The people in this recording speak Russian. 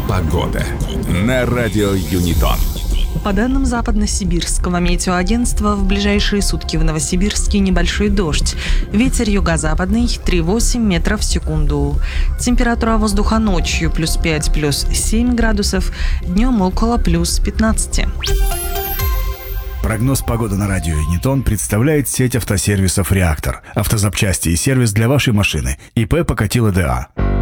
Погода на радио Юнитон. По данным Западно-Сибирского метеоагентства, в ближайшие сутки в Новосибирске небольшой дождь. Ветер юго-западный 3,8 метров в секунду. Температура воздуха ночью +5, +7 градусов, днем около +15. Прогноз погоды на радио Юнитон представляет сеть автосервисов «Реактор». Автозапчасти и сервис для вашей машины. ИП Покатило ДА.